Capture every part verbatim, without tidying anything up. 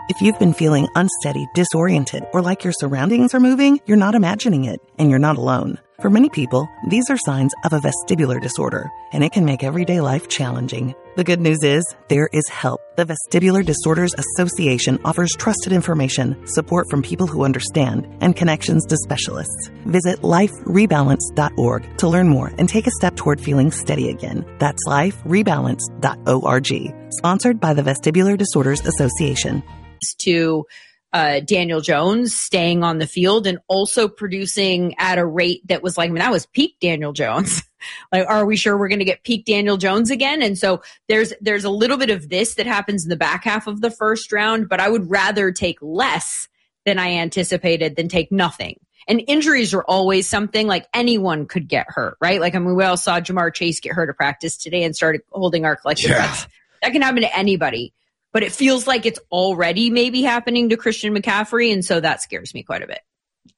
If you've been feeling unsteady, disoriented, or like your surroundings are moving, you're not imagining it, and you're not alone. For many people, these are signs of a vestibular disorder, and it can make everyday life challenging. The good news is, there is help. The Vestibular Disorders Association offers trusted information, support from people who understand, and connections to specialists. Visit life rebalance dot org to learn more and take a step toward feeling steady again. That's life rebalance dot org. Sponsored by the Vestibular Disorders Association. To uh, Daniel Jones staying on the field and also producing at a rate that was like, I mean, that was peak Daniel Jones. Like, are we sure we're going to get peak Daniel Jones again? And so there's there's a little bit of this that happens in the back half of the first round, but I would rather take less than I anticipated than take nothing. And injuries are always something, like anyone could get hurt, right? Like, I mean, we all saw Jamar Chase get hurt at practice today and started holding our collective Yeah. breaths. That can happen to anybody. But it feels like it's already maybe happening to Christian McCaffrey, and so that scares me quite a bit.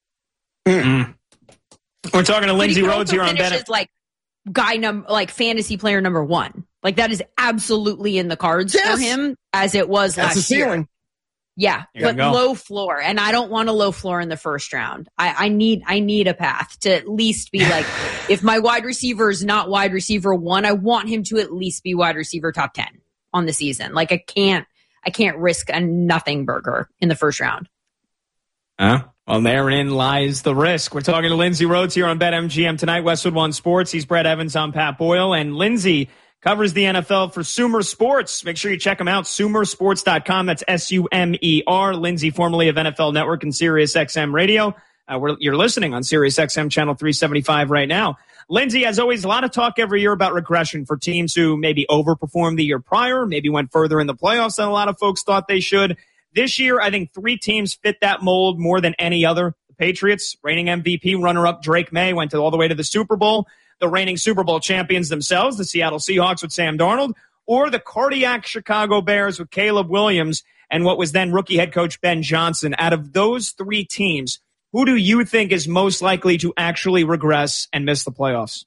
Mm. We're talking to Lindsay Rhodes here on Bennett. Like guy number, like fantasy player number one. Like that is absolutely in the cards Yes. for him, as it was That's last the year. ceiling. Yeah, You gotta but go. low floor, and I don't want a low floor in the first round. I, I need I need a path to at least be like, if my wide receiver is not wide receiver one, I want him to at least be wide receiver top ten on the season. Like I can't I can't risk a nothing burger in the first round. Huh? Well, therein lies the risk. We're talking to Lindsay Rhodes here on BetMGM tonight. Westwood One Sports. He's Brett Evans. I'm Pat Boyle, and Lindsay covers the N F L for Sumer Sports. Make sure you check him out, sumer sports dot com. That's S U M E R. Lindsay, formerly of N F L Network and Sirius X M Radio. Uh, we're, you're listening on Sirius X M channel three seventy-five right now. Lindsay, as always, a lot of talk every year about regression for teams who maybe overperformed the year prior, maybe went further in the playoffs than a lot of folks thought they should. This year, I think three teams fit that mold more than any other. The Patriots, reigning M V P runner-up Drake May, went to, all the way to the Super Bowl. The reigning Super Bowl champions themselves, the Seattle Seahawks with Sam Darnold, or the cardiac Chicago Bears with Caleb Williams and what was then rookie head coach Ben Johnson. Out of those three teams, who do you think is most likely to actually regress and miss the playoffs?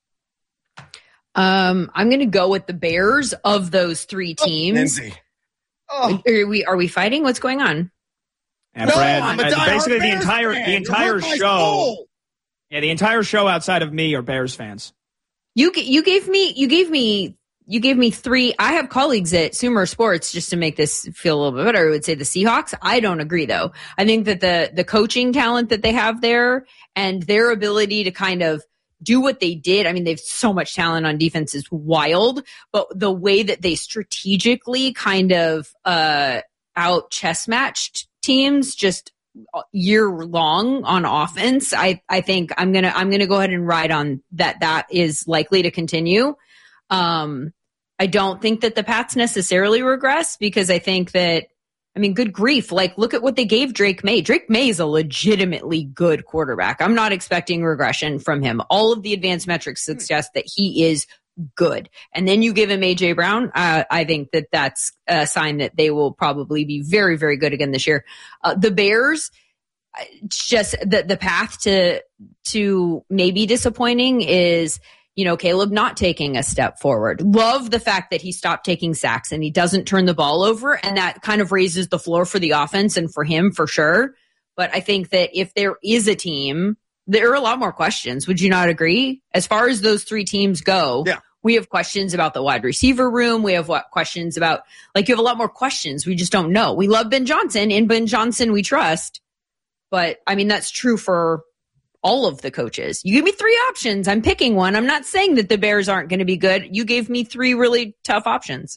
Um, I'm going to go with the Bears of those three teams. Oh, Lindsay. Oh. Are we are we fighting? What's going on? And No, Brad, I'm a uh, diehard basically the Bears entire fan. the You entire hurt my show. soul. Yeah, the entire show outside of me are Bears fans. You g- you gave me you gave me you gave me three. I have colleagues at Sumer Sports, just to make this feel a little bit better, I would say the Seahawks. I don't agree though. I think that the the coaching talent that they have there and their ability to kind of do what they did. I mean, they've so much talent on defense is wild, but the way that they strategically kind of uh, out chess matched teams just year long on offense, I, I think I'm gonna I'm gonna go ahead and ride on that. That is likely to continue. Um, I don't think that the Pats necessarily regress because I think that, I mean, good grief. Like, look at what they gave Drake May. Drake May is a legitimately good quarterback. I'm not expecting regression from him. All of the advanced metrics suggest that he is good. And then you give him A J Brown. Uh, I think that that's a sign that they will probably be very, very good again this year. Uh, the Bears, it's just the, the path to, to maybe disappointing is, you know, Caleb not taking a step forward. Love the fact that he stopped taking sacks and he doesn't turn the ball over. And that kind of raises the floor for the offense and for him for sure. But I think that if there is a team, there are a lot more questions. Would you not agree? As far as those three teams go, yeah. We have questions about the wide receiver room. We have what questions about, like, you have a lot more questions. We just don't know. We love Ben Johnson. In Ben Johnson, we trust. But, I mean, that's true for all of the coaches. You give me three options. I'm picking one. I'm not saying that the Bears aren't going to be good. You gave me three really tough options.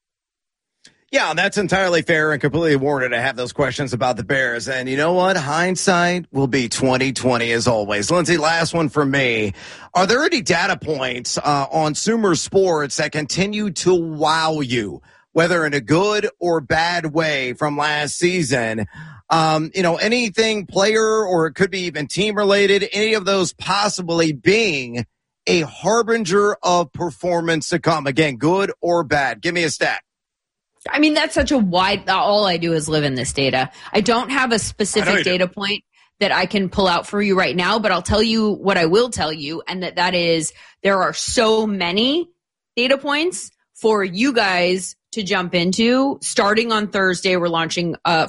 Yeah, that's entirely fair and completely warranted to have those questions about the Bears. And you know what? Hindsight will be twenty twenty as always. Lindsay, last one for me. Are there any data points uh, on Sumer Sports that continue to wow you, whether in a good or bad way from last season? Um, you know, anything player or it could be even team related, any of those possibly being a harbinger of performance to come. Again, good or bad. Give me a stat. I mean, that's such a wide, all I do is live in this data. I don't have a specific data do. point that I can pull out for you right now, but I'll tell you what I will tell you. And that that is there are so many data points for you guys to jump into. Starting on Thursday, we're launching uh